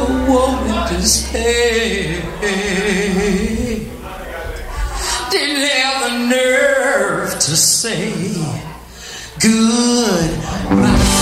woe and despair. Didn't have the nerve to say goodbye.